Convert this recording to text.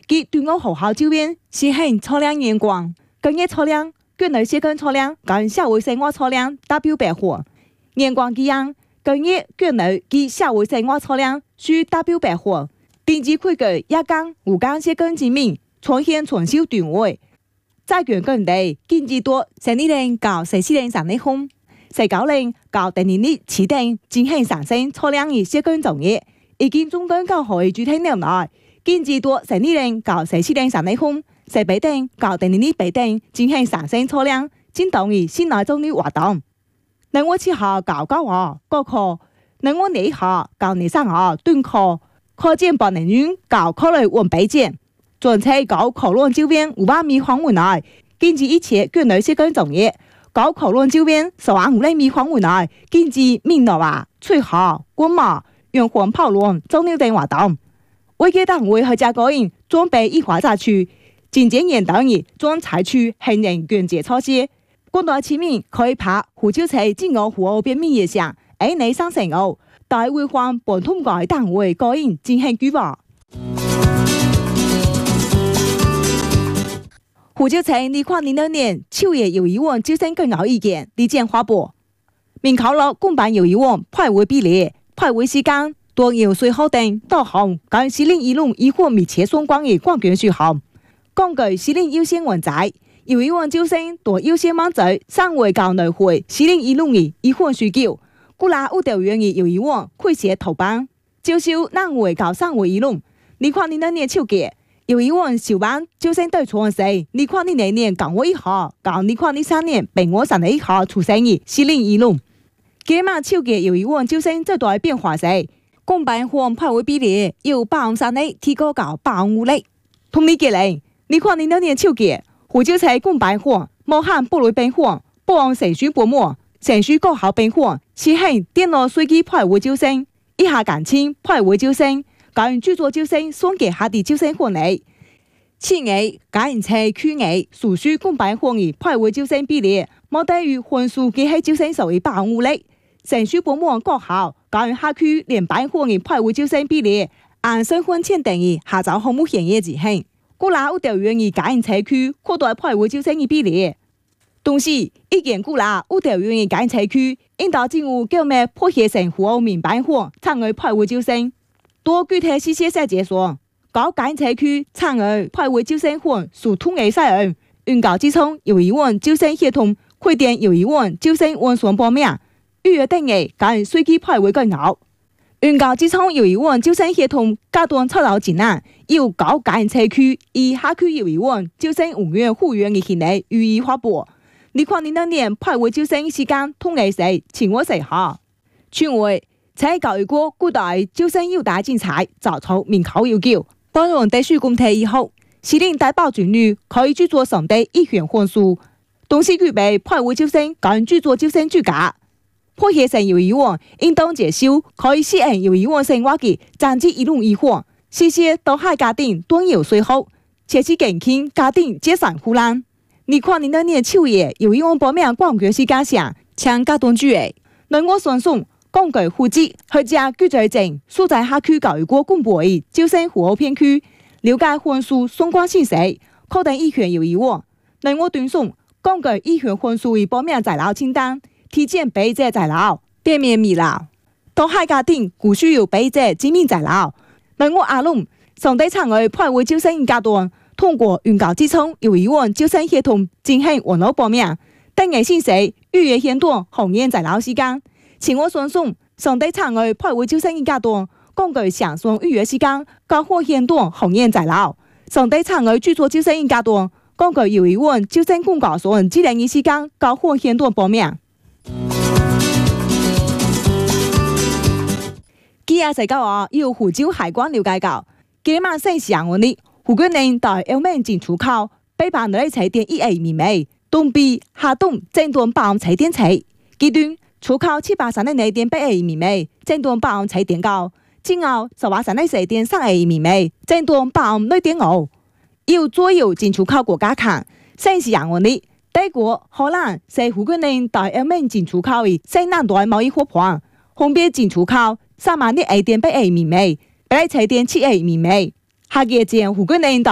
佢對我學校周邊是很漂亮眼光，今日漂亮，國內些更漂亮，跟社會生活漂亮代表白話。眼光一樣，今日國內嘅社會生活漂亮是代表白話。定期規格也講有講些更精明，重現傳授段位。在權工地經濟多12年到14年3年空，19年到第二年7年進行上升超量嘅些更作業，已經總共到可以具體年內。經濟多12年到14年3年空，18年到第二年8年進行上升超量，進行於新內中的活動。能我7號到9號高考，能我2號到3號段考，考前8年院到考慮換備件。專車到考論周邊500米範圍內，禁止一切國內些更作業。到考論周邊15米範圍內，禁止民諾啊、吹號、滾馬、圓環跑論、造鳥等活動。為嘅單位和加個人準備一化社區，漸漸延等於將採取行人權責措施。廣大市民可以拍護照車進入戶口便民也上，A內上升後，大違反本通該單位個人進行舉報。護照車2006年9月由議員就審更高意見，立見發布。民考落公辦由議員派位比例、派位時間、多有稅後等導航跟司令議論議會密切相關的關鍵事項。根據司令優先原則，由議員就審多優先滿足上位到內會司令議論的議會需求，故拉有條件的由議員可以先投辦，接受南位到上位議論。2006年9月，由議員小辦就審對錯時，2002年9月1號到2003年8月31號出生的司令議論。今晚9月由議員就審這段變化時，公辦和派位比例由83%內提高到85%內。同年2006年9月，護照車公辦和無限部類變化，保安程序薄膜，程序高效變化，實行電腦隨機派位就審，以下簡稱派位就審，跟著作就審雙結合的就審分類。此外，個人車區內所需公辦和的派位就審比例，冇低於分數結合就審數的85%內。程序薄膜高效，跟下區聯辦和的派位就審比例，按身份簽訂的下晝項目顯現執行。故拉有條件的個人車區擴大派位就審的比例。同時，意見故拉有條件的個人車區應當進入購買破協成戶口民辦和參與派位就審。多具體細節細節說，高個人車區參與派位就審和屬同嘅細人，原告之中由議員就審協同規定由議員就審完全報名。預約等嘅跟隨機派位更高，原告之中由議員就審協同階段操勞艱難，要高個人車區以下區由議員就審5月戶員嘅行為予以發布。2006年派位就審時間統計時7月4號。全會在教育局古代就審有大競賽，找出民考要求，當然地區公體以後，司令大保准率可以著作上帝一選分數，同時具備派位就審跟著作就審資格。破協成由議員應當接受可以適應由議員生活嘅政治議論議會，實施到海家庭斷有稅後，切實減輕家庭節省負擔。2006年9月由議員報名關鍵時間上，請家庭注意，內我相信根據戶籍或者居住證所在下區教育局公布嘅就審戶口片區，了解分數相關信息，確定意權由議員。內我斷送根據意權分數嘅報名材料清單。提前備這材料，避免迷路。當海家庭故需要備這證明材料，內我阿龍上帝參與派位就審階段，通過原告之中由議員就審協同進行網絡報名，等嘅信息預約現段行業材料時間。前我相信上帝參與派位就審階段，根據詳細預約時間交換現段行業材料。上帝參與著作就審階段，根據由議員就審公告所指定嘅時間交換現段報名。今日在講要護照海關了解到，今晚星期日我哋胡國寧到澳門進出口，被辦來踩點1A米米，東邊下東正段包踩點踩，階段出口732.8A米米，正段包踩點高，之後1834.3A米米，正段包2.5，要左右進出口國家看，星期日我哋。德國、荷蘭是胡國寧到澳門進出口嘅最南端貿易夥伴，分別進出口302.8A米米，107.7A米米。下個月胡國寧到